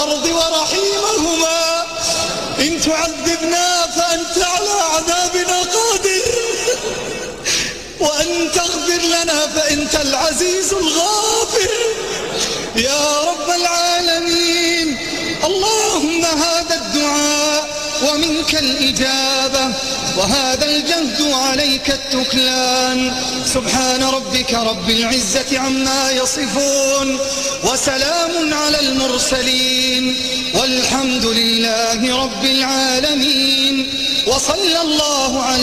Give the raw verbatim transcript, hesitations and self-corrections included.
والأرض ورحيمهما، إن تعذبنا فأنت على عذابنا قادر، وأن تغفر لنا فأنت العزيز الغافر يا رب العالمين. اللهم هذا الدعاء ومنك الإجابة، وهذا الجهد وعليك التكلان. سبحان ربك رب العزة عما يصفون، وسلام على المرسلين، والحمد لله رب العالمين. وصلى الله على